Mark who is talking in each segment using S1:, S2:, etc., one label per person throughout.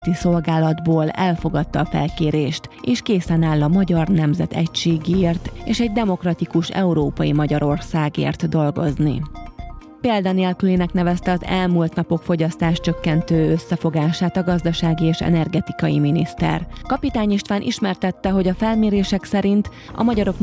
S1: szolgálatból elfogadta a felkérést, és készen áll a magyar nemzet egységért és egy demokratikus európai Magyarországért dolgozni. Példanélkülinek nevezte az elmúlt napok fogyasztás csökkentő összefogását a gazdasági és energetikai miniszter. Kapitány István ismertette, hogy a felmérések szerint a magyarok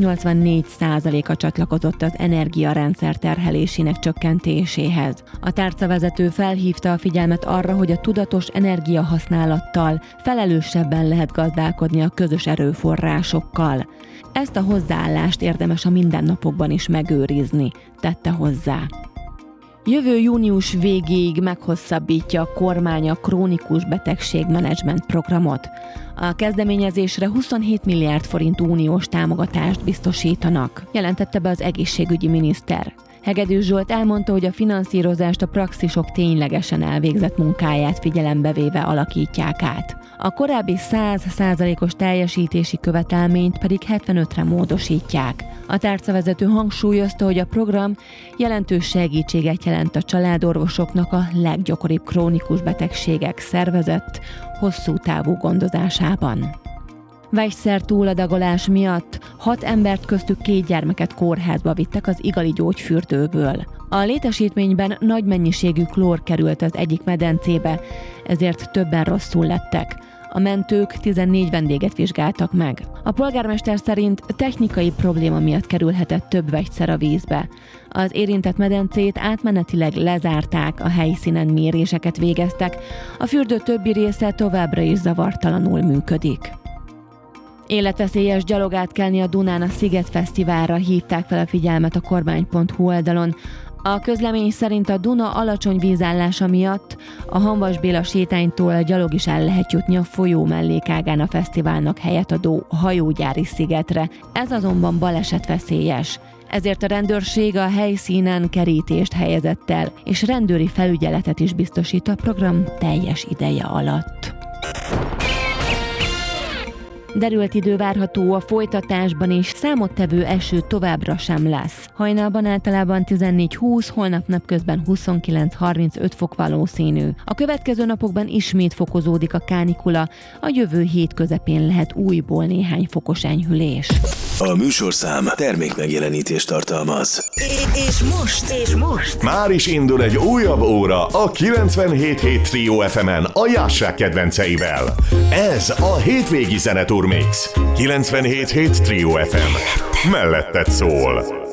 S1: 84%-a csatlakozott az energiarendszer terhelésének csökkentéséhez. A tárcavezető felhívta a figyelmet arra, hogy a tudatos energiahasználattal felelősebben lehet gazdálkodni a közös erőforrásokkal. Ezt a hozzáállást érdemes a mindennapokban is megőrizni, tette hozzá. Jövő június végéig meghosszabbítja a kormány a krónikus betegségmenedzsment programot. A kezdeményezésre 27 milliárd forint uniós támogatást biztosítanak, jelentette be az egészségügyi miniszter. Hegedűs Zsolt elmondta, hogy a finanszírozást a praxisok ténylegesen elvégzett munkáját figyelembe véve alakítják át. A korábbi 100%-os teljesítési követelményt pedig 75-re módosítják. A tárcavezető hangsúlyozta, hogy a program jelentős segítséget jelent a családorvosoknak a leggyakoribb krónikus betegségek szervezett, hosszú távú gondozásában. Vegyszer túladagolás miatt 6 embert, köztük 2 gyermeket kórházba vittek az Igali gyógyfürdőből. A létesítményben nagy mennyiségű klór került az egyik medencébe, ezért többen rosszul lettek. A mentők 14 vendéget vizsgáltak meg. A polgármester szerint technikai probléma miatt kerülhetett több vegyszer a vízbe. Az érintett medencét átmenetileg lezárták, a helyszínen méréseket végeztek, a fürdő többi része továbbra is zavartalanul működik. Életveszélyes gyalogátkelni a Dunán a Sziget Fesztiválra hívták fel a figyelmet a kormány.hu oldalon. A közlemény szerint a Duna alacsony vízállása miatt a Hamvas Béla sétánytól gyalog is el lehet jutni a folyó mellékágán a fesztiválnak helyet adó hajógyári szigetre. Ez azonban balesetveszélyes. Ezért a rendőrség a helyszínen kerítést helyezett el, és rendőri felügyeletet is biztosít a program teljes ideje alatt. Derült idő várható a folytatásban is, számottevő eső továbbra sem lesz. Hajnalban általában 14-20, holnap napközben 29-35 fok valószínű. A következő napokban ismét fokozódik a kánikula, a jövő hét közepén lehet újból néhány fokos enyhülés.
S2: A műsorszám termékmegjelenítést tartalmaz.
S3: És most
S4: már is indul egy újabb óra a 97.7 Trio FM-en a Jássák kedvenceivel. Ez a hétvégi zeneturmix. 97.7 Trio FM. Melletted szól.